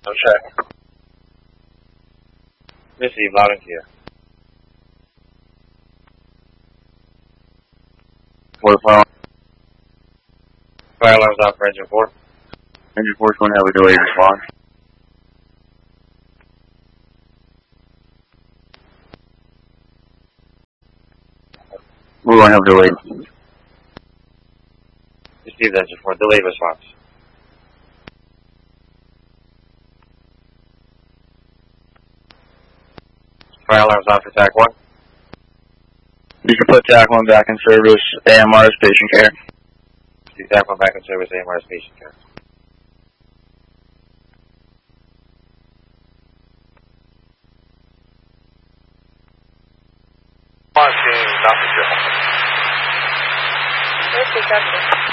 No check. Receive loud and clear. Fire alarms out for engine 4. Engine 4 is going to have a delayed response. We're going to have delayed. Received engine 4. Delayed response. Fire alarms out for TAC 1. You can put TAC 1 back in service, AMR's patient care. See TAC 1 back in service, AMR's patient care. Nothing.